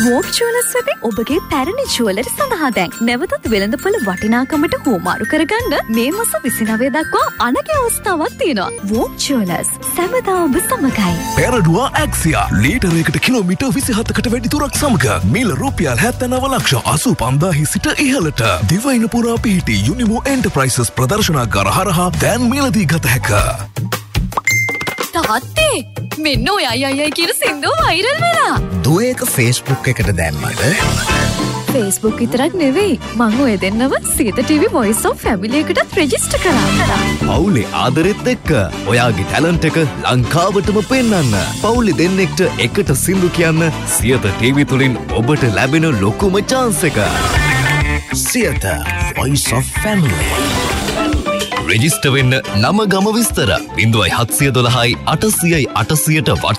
Walk jewellers වෙතින් ඔබගේ පැරණි ජුවලරි සඳහා දැන් නැවතත් වෙළඳපොළ වටිනාකමට හුවමාරු කරගන්න මේ මාස 29 දක්වා අනගි අවස්ථාවක් තියෙනවා. වෝක් ජුවලර්ස් සැමදා ඔබ සමගයි. පෙරඩුවා ඇක්සියා ලීටරයකට කිලෝමීටර් 27කට වැඩි දුරක් සමග මිල රුපියල් 79,85,000 සිට ඉහළට දිවයින පුරා පිහිටි යුනිමෝ එන්ටර්ප්‍රයිසස් ප්‍රදර්ශනාගාර හරහා දැන් මිලදී ගත හැක. තාත්තේ මෙන්න ඔය අයියයි කියන සින්දුව වෛරල් වෙලා. දුව ඒක Facebook එකට දැම්මද? Facebook විතරක් නෙවෙයි මම ඔය දෙන්නව සීත TV Voice of Family එකටත් රෙජිස්ටර් කරා. පවුලේ ආදරෙත් එක්ක ඔයාගේ ටැලන්ට් එක ලංකාවටම පෙන්වන්න. පවුලේ දෙන්නෙක්ට එකට සින්දු කියන්න සියත TV තුලින් ඔබට ලැබෙන ලොකුම chance එක. Siyatha Voice of Family. Register වෙන්න නම ගම විස්තර 0712 800 800ට